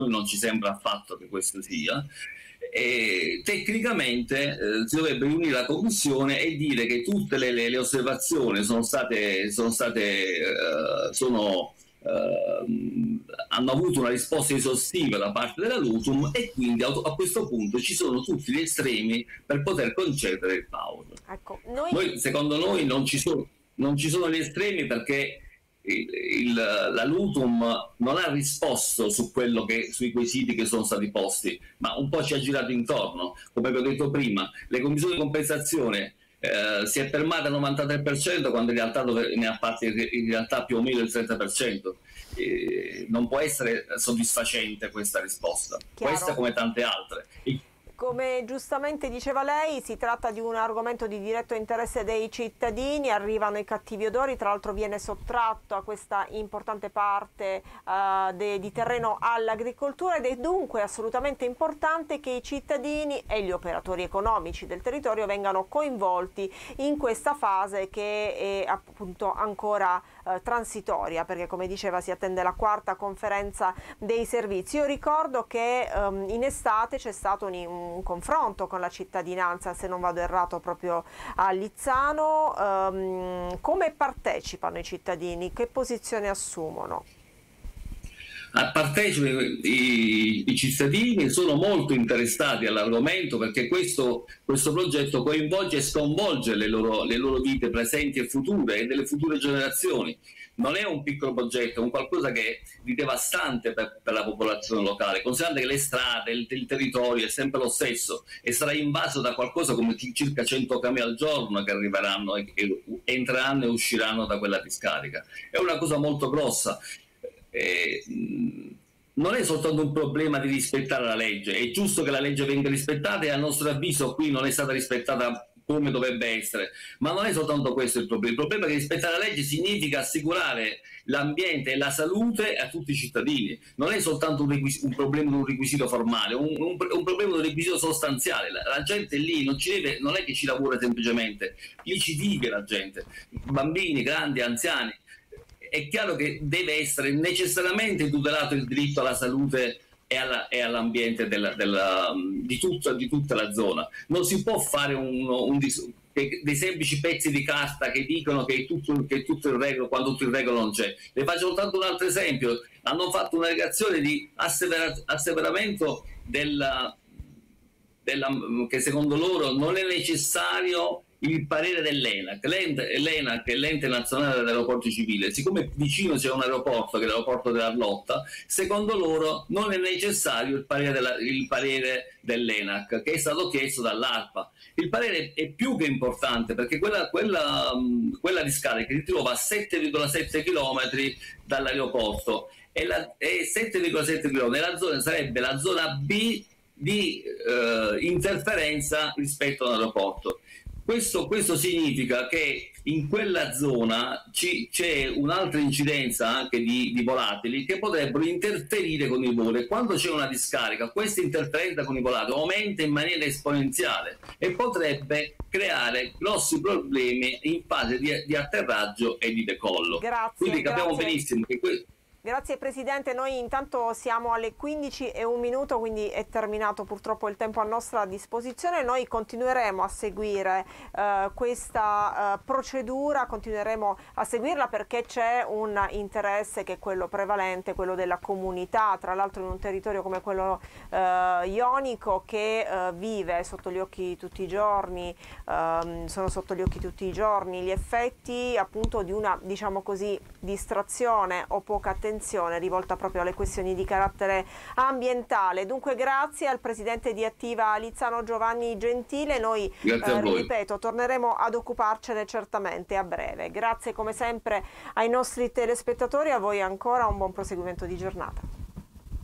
non ci sembra affatto che questo sia. E tecnicamente si dovrebbe riunire la commissione e dire che tutte le osservazioni hanno avuto una risposta esaustiva da parte della Lutum, e quindi a questo punto ci sono tutti gli estremi per poter concedere il power. Ecco, Secondo noi non ci sono gli estremi, perché la Lutum non ha risposto sui quesiti che sono stati posti, ma un po' ci ha girato intorno. Come vi ho detto prima, le commissioni di compensazione si è fermata al 93%, quando in realtà ne ha fatti in realtà più o meno il 30%. Non può essere soddisfacente questa risposta, questa come tante altre. Come giustamente diceva lei, si tratta di un argomento di diretto interesse dei cittadini, arrivano i cattivi odori, tra l'altro viene sottratto a questa importante parte di terreno all'agricoltura, ed è dunque assolutamente importante che i cittadini e gli operatori economici del territorio vengano coinvolti in questa fase, che è appunto ancora transitoria, perché come diceva si attende la quarta conferenza dei servizi. Io ricordo che in estate c'è stato un confronto con la cittadinanza, se non vado errato, proprio a Lizzano. Come partecipano i cittadini? Che posizione assumono? Partecipano i cittadini, sono molto interessati all'argomento, perché questo progetto coinvolge e sconvolge le loro vite presenti e future, e delle future generazioni. Non è un piccolo progetto, è un qualcosa che è di devastante per la popolazione locale, considerando che le strade, il territorio è sempre lo stesso e sarà invaso da qualcosa come circa 100 camion al giorno che arriveranno e che entreranno e usciranno da quella discarica. È una cosa molto grossa. Non è soltanto un problema di rispettare la legge, è giusto che la legge venga rispettata, e a nostro avviso qui non è stata rispettata come dovrebbe essere, ma non è soltanto questo il problema è che rispettare la legge significa assicurare l'ambiente e la salute a tutti i cittadini. Non è soltanto un problema di un requisito formale, un problema di un requisito sostanziale. La gente lì non è che ci lavora semplicemente, lì ci vive la gente, bambini, grandi, anziani. È chiaro che deve essere necessariamente tutelato il diritto alla salute e all'ambiente di tutta la zona. Non si può fare dei semplici pezzi di carta che dicono che è tutto in regola, quando tutto in regola non c'è. Le faccio soltanto un altro esempio. Hanno fatto una negazione di asseveramento che secondo loro non è necessario il parere dell'ENAC. L'ENAC è l'ente nazionale degli aeroporti civili. Siccome vicino c'è un aeroporto, che è l'aeroporto dell'Arlotta, secondo loro non è necessario il parere dell'ENAC, che è stato chiesto dall'ARPA. Il parere è più che importante, perché quella discarica si trova a 7,7 km dall'aeroporto, e 7,7 km sarebbe la zona B di interferenza rispetto all'aeroporto. Questo significa che in quella zona c'è un'altra incidenza anche di volatili che potrebbero interferire con il volo, e quando c'è una discarica questa interferenza con i volatili aumenta in maniera esponenziale e potrebbe creare grossi problemi in fase di atterraggio e di decollo. Quindi capiamo benissimo che Grazie Presidente, noi intanto siamo alle 15:01, quindi è terminato purtroppo il tempo a nostra disposizione. Noi continueremo a seguire questa procedura, continueremo a seguirla, perché c'è un interesse che è quello prevalente, quello della comunità, tra l'altro in un territorio come quello ionico, che vive sotto gli occhi tutti i giorni, sono sotto gli occhi tutti i giorni gli effetti appunto di una, diciamo così, distrazione o poca attenzione rivolta proprio alle questioni di carattere ambientale. Dunque grazie al presidente di Attiva Lizzano Giovanni Gentile, noi ripeto torneremo ad occuparcene certamente a breve. Grazie come sempre ai nostri telespettatori, a voi ancora un buon proseguimento di giornata.